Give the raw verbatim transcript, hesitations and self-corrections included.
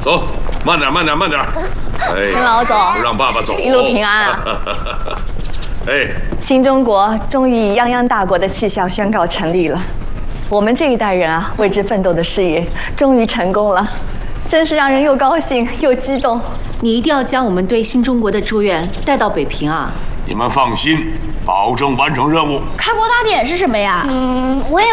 走，慢点，慢点，慢点。哎， 跟老总， 让爸爸走， 一路平安啊！ 哎， 新中国终于以泱泱大国的气象宣告成立了。我们这一代人啊，为之奋斗的事业终于成功了，真是让人又高兴又激动。 你一定要将我们对新中国的祝愿带到北平啊！ 你们放心，保证完成任务。 开国大典是什么呀？嗯，我也